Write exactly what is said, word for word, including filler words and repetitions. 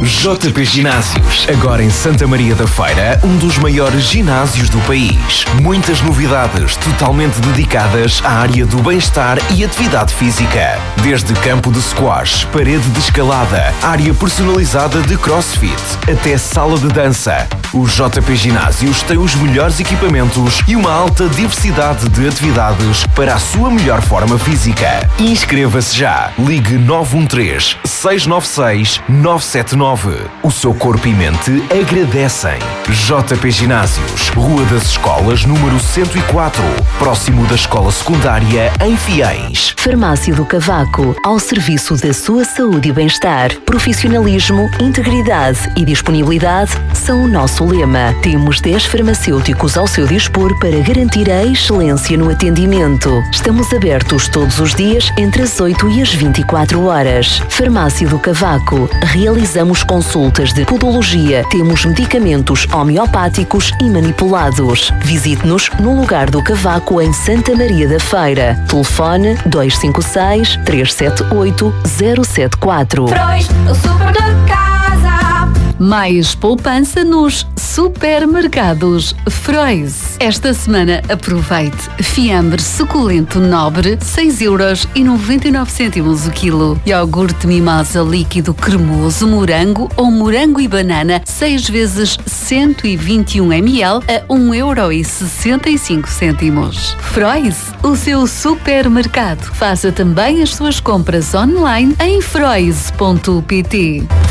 J P Ginásios, agora em Santa Maria da Feira, um dos maiores ginásios do país. Muitas novidades totalmente dedicadas à área do bem-estar e atividade física. Desde campo de squash, parede de escalada, área personalizada de crossfit, até sala de dança. O J P Ginásios tem os melhores equipamentos e uma alta diversidade de atividades para a sua melhor forma física. Inscreva-se já. Ligue nove um três, seis nove seis, nove sete nove. O seu corpo e mente agradecem. J P Ginásios, Rua das Escolas, número cento e quatro, próximo da Escola Secundária em Fiães. Farmácia do Cavaco, ao serviço da sua saúde e bem-estar. Profissionalismo, integridade e disponibilidade são o nosso lema. Temos dez farmacêuticos ao seu dispor para garantir a excelência no atendimento. Estamos abertos todos os dias entre as oito e as vinte e quatro horas. Farmácia do Cavaco. Realizamos consultas de podologia. Temos medicamentos homeopáticos e manipulados. Visite-nos no Lugar do Cavaco em Santa Maria da Feira. Telefone dois cinco seis, três sete oito, zero sete quatro. Frois, o super da casa. Mais poupança nos supermercados Frois. Esta semana aproveite fiambre suculento nobre, seis euros e noventa e nove cêntimos o quilo. Iogurte mimosa líquido cremoso morango ou morango e banana, seis vezes cento e vinte e um mililitros a um euro e sessenta e cinco cêntimos. Frois, o seu supermercado. Faça também as suas compras online em frois ponto pt.